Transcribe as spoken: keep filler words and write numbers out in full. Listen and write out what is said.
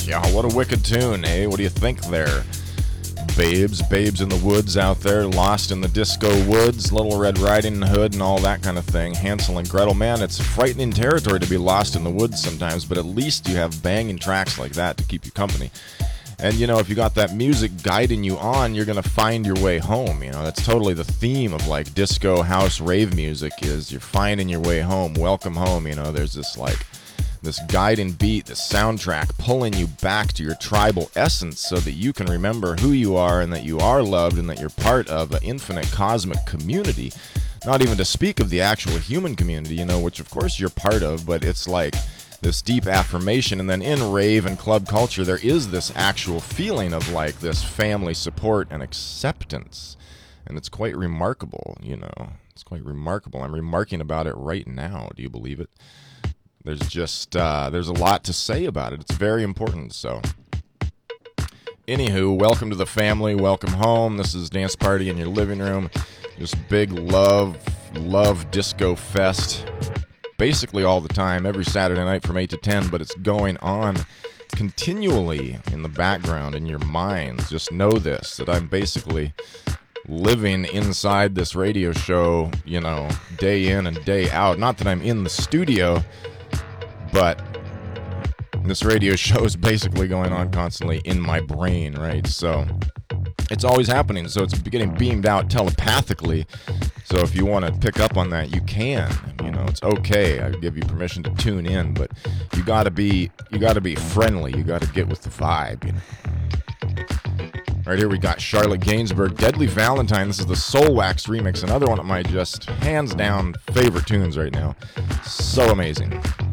Yeah, what a wicked tune, eh? What do you think there? Babes, babes in the woods out there, lost in the disco woods, Little Red Riding Hood and all that kind of thing. Hansel and Gretel, man, it's frightening territory to be lost in the woods sometimes, but at least you have banging tracks like that to keep you company. And, you know, if you got that music guiding you on, you're going to find your way home. You know, that's totally the theme of, like, disco, house, rave music is you're finding your way home. Welcome home, you know, there's this, like, this guiding beat, this soundtrack pulling you back to your tribal essence so that you can remember who you are and that you are loved and that you're part of an infinite cosmic community. Not even to speak of the actual human community, you know, which of course you're part of, but it's like this deep affirmation. And then in rave and club culture, there is this actual feeling of like this family support and acceptance. And it's quite remarkable, you know, it's quite remarkable. I'm remarking about it right now. Do you believe it? There's just, uh, there's a lot to say about it. It's very important, so. Anywho, welcome to the family. Welcome home. This is Dance Party in your living room. Just big love, love disco fest. Basically all the time, every Saturday night from eight to ten, but it's going on continually in the background, in your minds. Just know this, that I'm basically living inside this radio show, you know, day in and day out. Not that I'm in the studio, but this radio show is basically going on constantly in my brain, right? So it's always happening. So it's getting beamed out telepathically. So if you want to pick up on that, you can. You know, it's okay. I give you permission to tune in, but you got to be you got to be friendly. You got to get with the vibe, you know. Right here we got Charlotte Gainsbourg, Deadly Valentine. This is the Soul Wax remix, another one of my just hands down favorite tunes right now. So amazing.